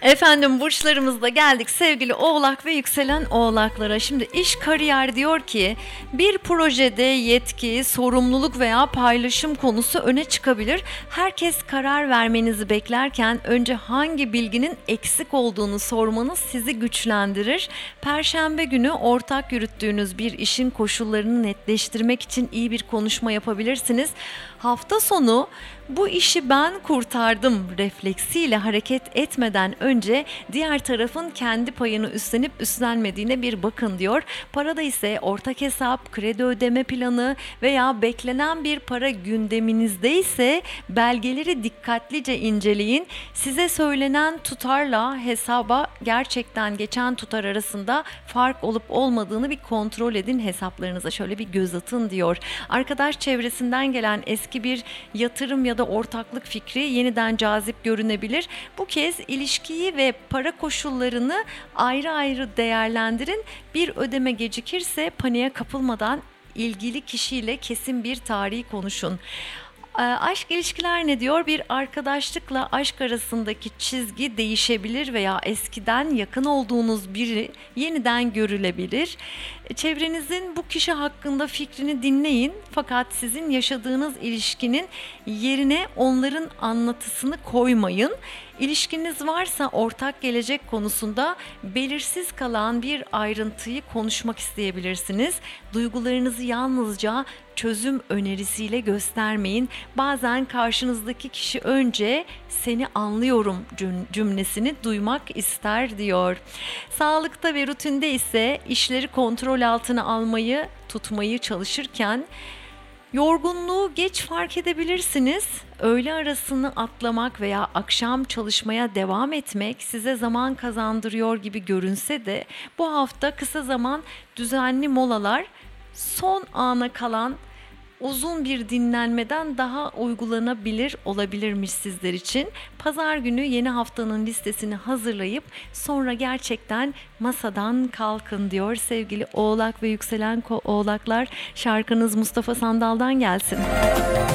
Efendim burçlarımızda geldik sevgili Oğlak ve yükselen Oğlaklara. Şimdi iş kariyer diyor ki bir projede yetki, sorumluluk veya paylaşım konusu öne çıkabilir. Herkes karar vermenizi beklerken önce hangi bilginin eksik olduğunu sormanız sizi güçlendirir. Perşembe günü ortak yürüttüğünüz bir işin koşullarını netleştirmek için iyi bir konuşma yapabilirsiniz. Hafta sonu bu işi ben kurtardım refleksiyle hareket etmeden önce diğer tarafın kendi payını üstlenip üstlenmediğine bir bakın diyor. Parada ise ortak hesap, kredi ödeme planı veya beklenen bir para gündeminizde ise belgeleri dikkatlice inceleyin. Size söylenen tutarla hesaba gerçekten geçen tutar arasında fark olup olmadığını bir kontrol edin, hesaplarınıza şöyle bir göz atın diyor. Arkadaş çevresinden gelen eski bir yatırım ya da ortaklık fikri yeniden cazip görünebilir. Bu kez ilişkiyi ve para koşullarını ayrı ayrı değerlendirin. Bir ödeme gecikirse paniğe kapılmadan ilgili kişiyle kesin bir tarihi konuşun. Aşk ilişkiler ne diyor? Bir arkadaşlıkla aşk arasındaki çizgi değişebilir veya eskiden yakın olduğunuz biri yeniden görülebilir. Çevrenizin bu kişi hakkında fikrini dinleyin fakat sizin yaşadığınız ilişkinin yerine onların anlatısını koymayın. İlişkiniz varsa ortak gelecek konusunda belirsiz kalan bir ayrıntıyı konuşmak isteyebilirsiniz. Duygularınızı yalnızca çözüm önerisiyle göstermeyin. Bazen karşınızdaki kişi önce seni anlıyorum cümlesini duymak ister diyor. Sağlıkta ve rutinde ise işleri kontrol altına almayı, tutmayı çalışırken yorgunluğu geç fark edebilirsiniz. Öğle arasını atlamak veya akşam çalışmaya devam etmek size zaman kazandırıyor gibi görünse de bu hafta kısa zaman düzenli molalar son ana kalan uzun bir dinlenmeden daha uygulanabilir olabilirmiş sizler için. Pazar günü yeni haftanın listesini hazırlayıp sonra gerçekten masadan kalkın diyor sevgili Oğlak ve yükselen Oğlaklar. Şarkınız Mustafa Sandal'dan gelsin.